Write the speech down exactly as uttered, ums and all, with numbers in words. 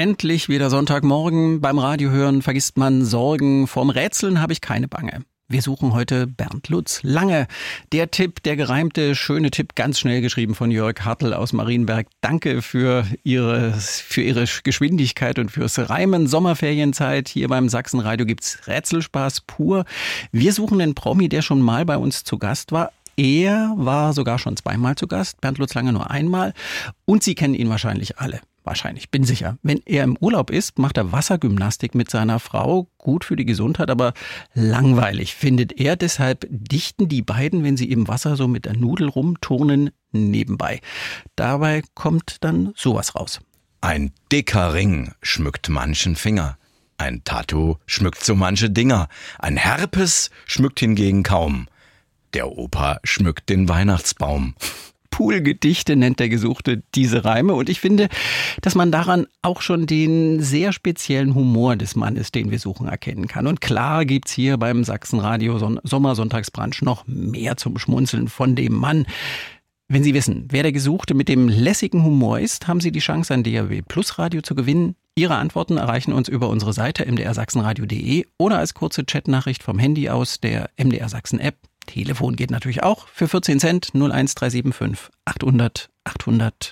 Endlich wieder Sonntagmorgen. Beim Radiohören vergisst man Sorgen. Vorm Rätseln habe ich keine Bange. Wir suchen heute Bernd Lutz. Lange. Der Tipp, der gereimte, schöne Tipp, ganz schnell geschrieben von Jörg Hartl aus Marienberg. Danke für Ihre, für Ihre Geschwindigkeit und fürs Reimen. Sommerferienzeit. Hier beim Sachsenradio gibt's Rätselspaß pur. Wir suchen einen Promi, der schon mal bei uns zu Gast war. Er war sogar schon zweimal zu Gast. Bernd Lutz Lange nur einmal. Und Sie kennen ihn wahrscheinlich alle. Wahrscheinlich, bin sicher. Wenn er im Urlaub ist, macht er Wassergymnastik mit seiner Frau. Gut für die Gesundheit, aber langweilig findet er. Deshalb dichten die beiden, wenn sie im Wasser so mit der Nudel rumturnen, nebenbei. Dabei kommt dann sowas raus. Ein dicker Ring schmückt manchen Finger. Ein Tattoo schmückt so manche Dinger. Ein Herpes schmückt hingegen kaum. Der Opa schmückt den Weihnachtsbaum. Poolgedichte nennt der Gesuchte diese Reime. Und ich finde, dass man daran auch schon den sehr speziellen Humor des Mannes, den wir suchen, erkennen kann. Und klar gibt's hier beim Sachsenradio Son- Sommersonntagsbrunch noch mehr zum Schmunzeln von dem Mann. Wenn Sie wissen, wer der Gesuchte mit dem lässigen Humor ist, haben Sie die Chance, ein D A B Plus Radio zu gewinnen. Ihre Antworten erreichen uns über unsere Seite m d r sachsenradio punkt d e oder als kurze Chatnachricht vom Handy aus der M D R Sachsen App. Telefon geht natürlich auch für vierzehn Cent null eins drei sieben fünf achthundert achthundert